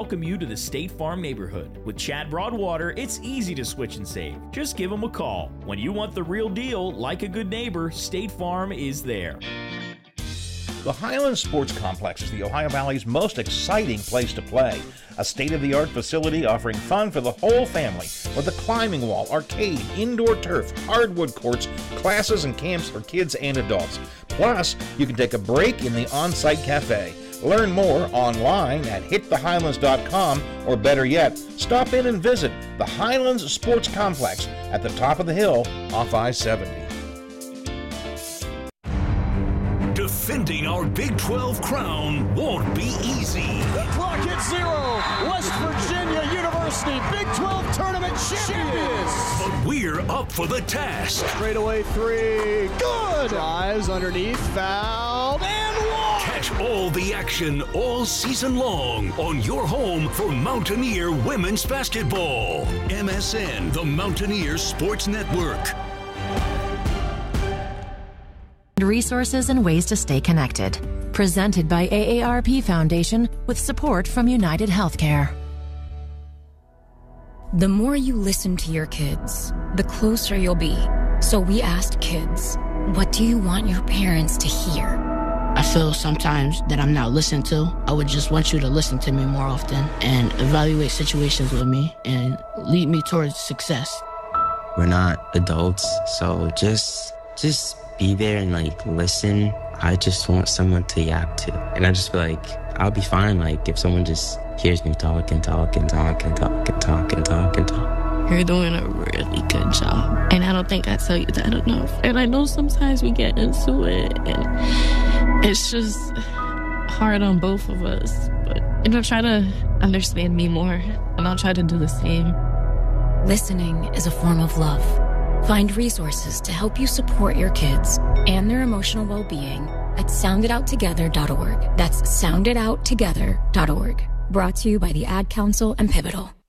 welcome you to the State Farm neighborhood. With Chad Broadwater, it's easy to switch and save. Just give them a call. When you want the real deal, like a good neighbor, State Farm is there. The Highlands Sports Complex is the Ohio Valley's most exciting place to play. A state-of-the-art facility offering fun for the whole family with a climbing wall, arcade, indoor turf, hardwood courts, classes and camps for kids and adults. Plus, you can take a break in the on-site cafe. Learn more online at hitthehighlands.com, or better yet, stop in and visit the Highlands Sports Complex at the top of the hill off I-70. Defending our Big 12 crown won't be easy. The clock hits 0. West Virginia University Big 12 tournament champions. But we're up for the task. Straightaway 3. Good. Drives underneath. Fouled and one. Catch all the action all season long on your home for Mountaineer women's basketball. MSN, the Mountaineer Sports Network. Resources and ways to stay connected. Presented by AARP Foundation with support from United Healthcare. The more you listen to your kids, the closer you'll be. So we asked kids, what do you want your parents to hear? I feel sometimes that I'm not listened to. I would just want you to listen to me more often and evaluate situations with me and lead me towards success. We're not adults, so just be there and listen. I just want someone to yap to. And I just feel like I'll be fine if someone just hears me talk and talk and talk and talk and talk and talk and talk. You're doing a really good job. And I don't think I tell you that enough. And I know sometimes we get into it and it's just hard on both of us. But try to understand me more and I'll try to do the same. Listening is a form of love. Find resources to help you support your kids and their emotional well-being at soundidouttogether.org. That's soundidouttogether.org. Brought to you by the Ad Council and Pivotal.